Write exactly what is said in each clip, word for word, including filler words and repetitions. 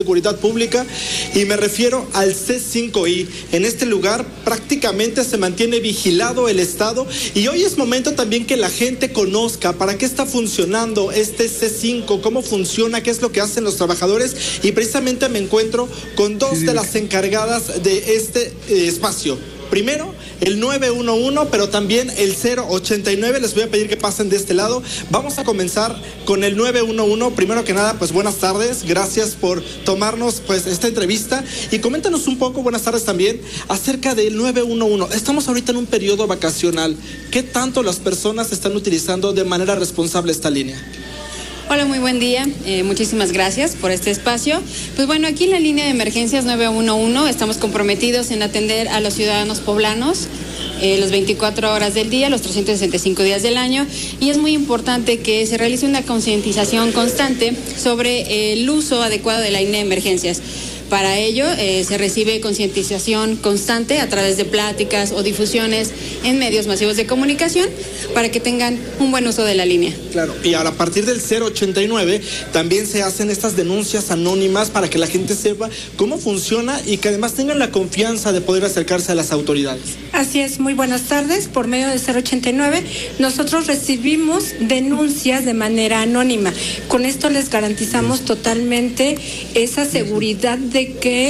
Seguridad Pública y me refiero al C cinco I. En este lugar prácticamente se mantiene vigilado el estado y hoy es momento también que la gente conozca para qué está funcionando este C cinco, cómo funciona, qué es lo que hacen los trabajadores, y precisamente me encuentro con dos sí, de las encargadas de este eh, espacio. Primero, el nueve uno uno, pero también el cero ochenta y nueve. Les voy a pedir que pasen de este lado. Vamos a comenzar con el nueve uno uno. Primero que nada, pues buenas tardes. Gracias por tomarnos pues esta entrevista. Y coméntanos un poco, buenas tardes también, acerca del nueve uno uno. Estamos ahorita en un periodo vacacional. ¿Qué tanto las personas están utilizando de manera responsable esta línea? Hola, muy buen día. Eh, muchísimas gracias por este espacio. Pues bueno, aquí en la línea de emergencias nueve uno uno estamos comprometidos en atender a los ciudadanos poblanos eh, las veinticuatro horas del día, los trescientos sesenta y cinco días del año, y es muy importante que se realice una concientización constante sobre el uso adecuado de la línea de emergencias. Para ello eh, se recibe concientización constante a través de pláticas o difusiones en medios masivos de comunicación para que tengan un buen uso de la línea. Claro, y ahora a partir del cero ochenta y nueve también se hacen estas denuncias anónimas para que la gente sepa cómo funciona y que además tengan la confianza de poder acercarse a las autoridades. Así es, muy buenas tardes. Por medio del cero ochenta y nueve nosotros recibimos denuncias de manera anónima. Con esto les garantizamos totalmente esa seguridad de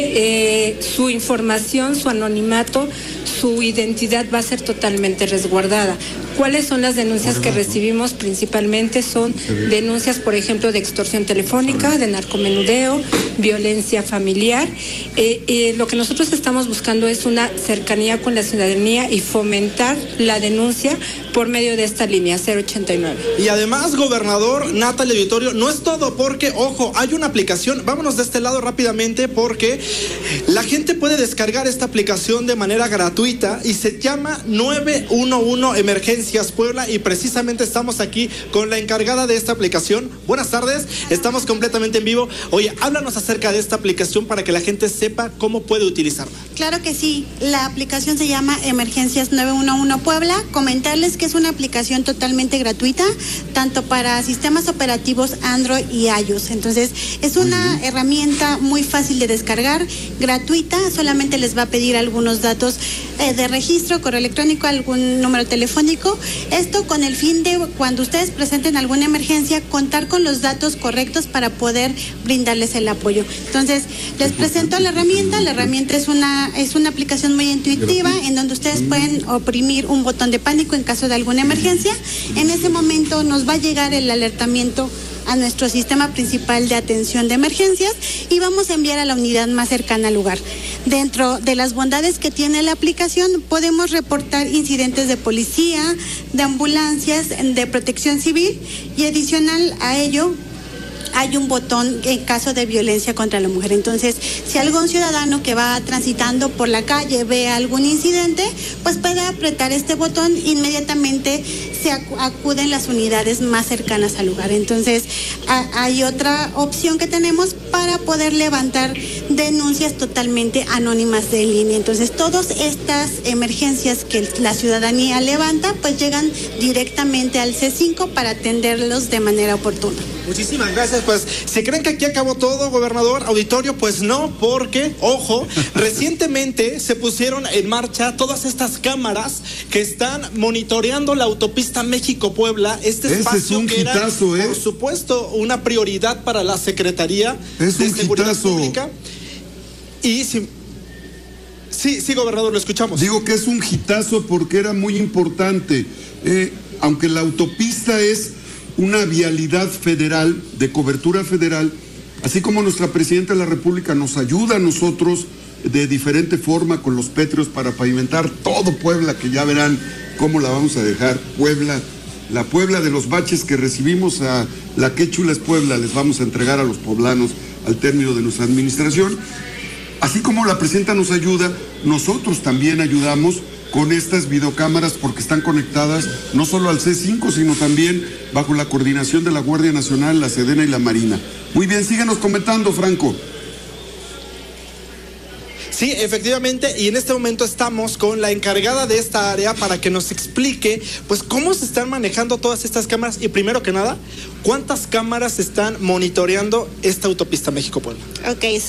que eh, su información, su anonimato, su identidad va a ser totalmente resguardada. ¿Cuáles son las denuncias que recibimos? Principalmente son denuncias, por ejemplo, de extorsión telefónica, de narcomenudeo, violencia familiar. Eh, eh, lo que nosotros estamos buscando es una cercanía con la ciudadanía y fomentar la denuncia por medio de esta línea cero ochenta y nueve. Y además, gobernador, Natalia Auditorio, no es todo porque, ojo, hay una aplicación. Vámonos de este lado rápidamente porque la gente puede descargar esta aplicación de manera gratuita y se llama nueve uno uno Emergencias Puebla, y precisamente estamos aquí con la encargada de esta aplicación. Buenas tardes, estamos completamente en vivo. Oye, háblanos acerca de esta aplicación para que la gente sepa cómo puede utilizarla. Claro que sí, la aplicación se llama Emergencias nueve uno uno Puebla. Comentarles que es una aplicación totalmente gratuita, tanto para sistemas operativos Android y iOS. Entonces, es una uh-huh. herramienta muy fácil de descargar, gratuita. Solamente les va a pedir algunos datos eh, de registro, correo electrónico, algún número telefónico. Esto con el fin de, cuando ustedes presenten alguna emergencia, contar con los datos correctos para poder brindarles el apoyo. Entonces, les presento la herramienta. La herramienta es una, es una aplicación muy intuitiva en donde ustedes pueden oprimir un botón de pánico en caso de alguna emergencia. En ese momento nos va a llegar el alertamiento a nuestro sistema principal de atención de emergencias y vamos a enviar a la unidad más cercana al lugar. Dentro de las bondades que tiene la aplicación, podemos reportar incidentes de policía, de ambulancias, de protección civil, y adicional a ello, hay un botón en caso de violencia contra la mujer. Entonces, si algún ciudadano que va transitando por la calle ve algún incidente, pues puede apretar este botón, inmediatamente se acuden las unidades más cercanas al lugar. Entonces, a, hay otra opción que tenemos para poder levantar denuncias totalmente anónimas de línea. Entonces, todas estas emergencias que la ciudadanía levanta, pues llegan directamente al C cinco para atenderlos de manera oportuna. Muchísimas gracias. Pues si creen que aquí acabó todo, gobernador, auditorio, pues no, porque, ojo, recientemente se pusieron en marcha todas estas cámaras que están monitoreando la autopista México-Puebla, este Ese espacio es un que hitazo, era, ¿eh? por supuesto, una prioridad para la Secretaría es de un Seguridad hitazo. Pública. Y si... Sí, sí, gobernador, lo escuchamos. Digo que es un hitazo porque era muy importante. Eh, aunque la autopista es una vialidad federal, de cobertura federal, así como nuestra presidenta de la República nos ayuda a nosotros de diferente forma con los pétreos para pavimentar todo Puebla, que ya verán cómo la vamos a dejar. Puebla, la Puebla de los baches que recibimos, a la que chula es Puebla, les vamos a entregar a los poblanos al término de nuestra administración. Así como la presidenta nos ayuda, nosotros también ayudamos con estas videocámaras porque están conectadas no solo al C cinco, sino también bajo la coordinación de la Guardia Nacional, la Sedena y la Marina. Muy bien, síganos comentando, Franco. Sí, efectivamente, y en este momento estamos con la encargada de esta área para que nos explique, pues, cómo se están manejando todas estas cámaras y, primero que nada, cuántas cámaras están monitoreando esta autopista México-Puebla. Ok,